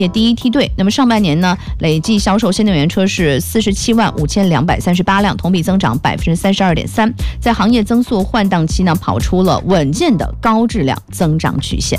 业第一梯队。那么上半年呢，累计销售新能源车是475238辆，同比增长32.3%，在行业增速换挡期呢，跑出了稳健的高质量增长曲线。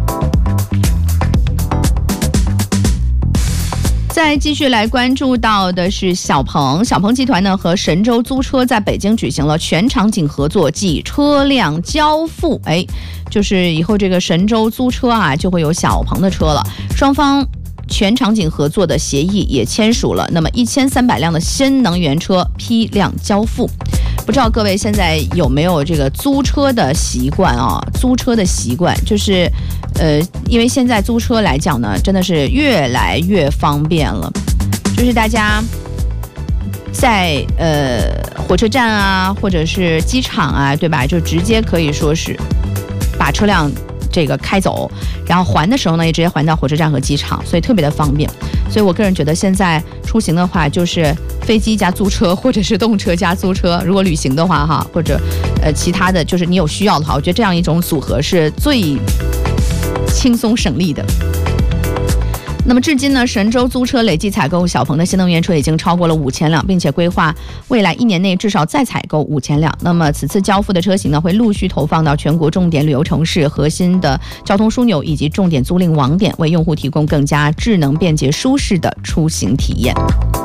再继续来关注到的是小鹏集团呢和神州租车在北京举行了全场景合作暨车辆交付，就是以后这个神州租车啊就会有小鹏的车了，双方全场景合作的协议也签署了，那么1300辆的新能源车批量交付。不知道各位现在有没有这个租车的习惯啊？租车的习惯就是，因为现在租车来讲呢，真的是越来越方便了。就是大家在火车站啊，或者是机场啊，对吧？就直接可以说是把车辆这个开走，然后还的时候呢，也直接还到火车站和机场，所以特别的方便。所以我个人觉得现在出行的话，就是飞机加租车，或者是动车加租车。如果旅行的话哈，或者其他的就是你有需要的话，我觉得这样一种组合是最轻松省力的。那么至今呢，神州租车累计采购小鹏的新能源车已经超过了5000辆，并且规划未来1年内至少再采购5000辆。那么此次交付的车型呢，会陆续投放到全国重点旅游城市、核心的交通枢纽以及重点租赁网点，为用户提供更加智能、便捷、舒适的出行体验。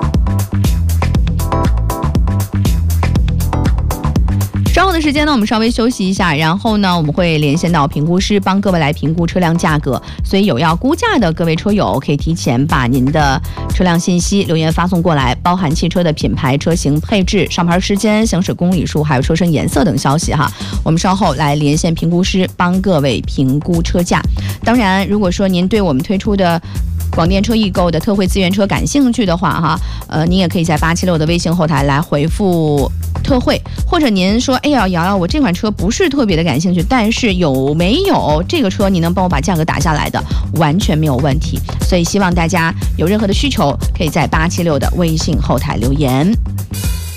稍后的时间呢，我们稍微休息一下，然后呢，我们会连线到评估师，帮各位来评估车辆价格。所以有要估价的各位车友，可以提前把您的车辆信息留言发送过来，包含汽车的品牌、车型、配置、上牌时间、行驶公里数，还有车身颜色等消息哈。我们稍后来连线评估师，帮各位评估车价。当然，如果说您对我们推出的广电车易购的特惠资源车感兴趣的话哈，您也可以在876的微信后台来回复特惠，或者您说，哎呀，瑶瑶，我这款车不是特别的感兴趣，但是有没有这个车你能帮我把价格打下来的，完全没有问题。所以希望大家有任何的需求，可以在876的微信后台留言。